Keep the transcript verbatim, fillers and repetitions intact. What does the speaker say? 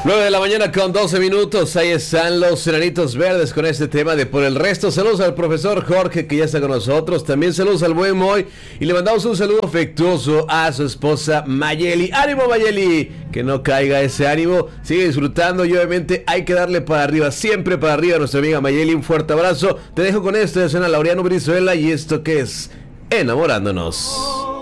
nueve de la mañana con doce minutos, ahí están los Enanitos Verdes con este tema de Por el Resto. Saludos al profesor Jorge que ya está con nosotros, también saludos al buen Moy y le mandamos un saludo afectuoso a su esposa Mayeli. ¡Ánimo, Mayeli! Que no caiga ese ánimo, sigue disfrutando y obviamente hay que darle para arriba, siempre para arriba a nuestra amiga Mayeli. Un fuerte abrazo, te dejo con esto de Laureano Brizuela y esto que es Enamorándonos.